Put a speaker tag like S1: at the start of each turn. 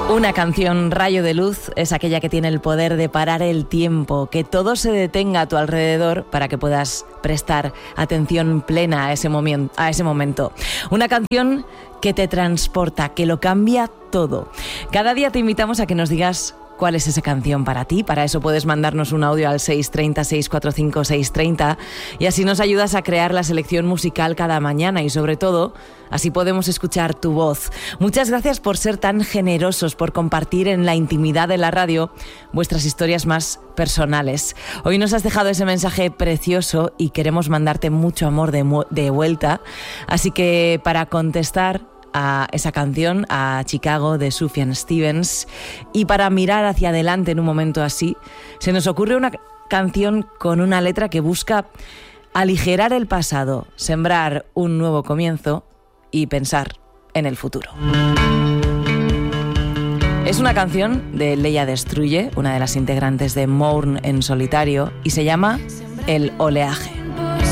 S1: Una canción rayo de luz es aquella que tiene el poder de parar el tiempo, que todo se detenga a tu alrededor para que puedas prestar atención plena a ese momento. Una canción que te transporta, que lo cambia todo. Cada día te invitamos a que nos digas cuál es esa canción para ti. Para eso puedes mandarnos un audio al 630-645-630 y así nos ayudas a crear la selección musical cada mañana y sobre todo, así podemos escuchar tu voz. Muchas gracias por ser tan generosos, por compartir en la intimidad de la radio vuestras historias más personales. Hoy nos has dejado ese mensaje precioso y queremos mandarte mucho amor de vuelta. Así que para contestar a esa canción, a Chicago de Sufjan Stevens, y para mirar hacia adelante en un momento así, se nos ocurre una canción con una letra que busca aligerar el pasado, sembrar un nuevo comienzo y pensar en el futuro. Es una canción de Leia Destruye, una de las integrantes de Mourn en solitario, y se llama El oleaje.